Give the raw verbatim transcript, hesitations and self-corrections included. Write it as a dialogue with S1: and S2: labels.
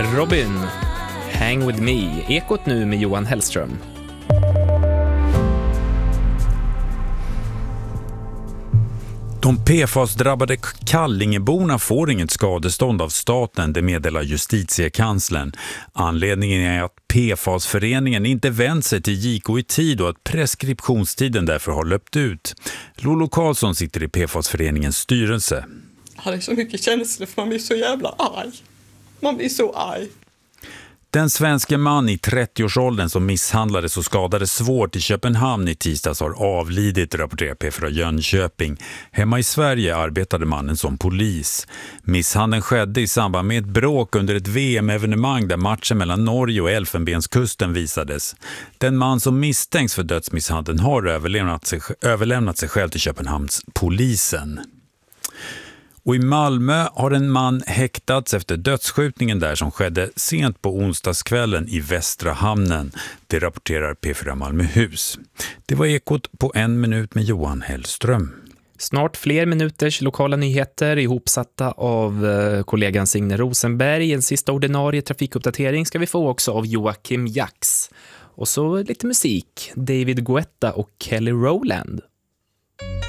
S1: Robin, Hang With Me. Ekot nu med Johan Hellström.
S2: De P F A S-drabbade Kallingeborna får inget skadestånd av staten, det meddelar justitiekanslern. Anledningen är att P F A S-föreningen inte vänt sig till J K i tid och att preskriptionstiden därför har löpt ut. Lolo Karlsson sitter i P F A S-föreningens styrelse.
S3: Jag hade så mycket känslor för man blir så jävla arg. Man blir så arg.
S2: Den svenska man i trettioårsåldern som misshandlades och skadades svårt i Köpenhamn i tisdags har avlidit, rapporterar P fyra Jönköping. Hemma i Sverige arbetade mannen som polis. Misshandeln skedde i samband med ett bråk under ett V M-evenemang där matchen mellan Norge och Elfenbenskusten visades. Den man som misstänks för dödsmisshandeln har överlämnat sig, överlämnat sig själv till Köpenhamns polisen. Och i Malmö har en man häktats efter dödsskjutningen där som skedde sent på onsdagskvällen i Västra hamnen. Det rapporterar P fyra Malmöhus. Det var Ekot på en minut med Johan Hellström.
S1: Snart fler minuters lokala nyheter ihopsatta av kollegan Signe Rosenberg. En sista ordinarie trafikuppdatering ska vi få också av Joakim Jax. Och så lite musik. David Guetta och Kelly Rowland.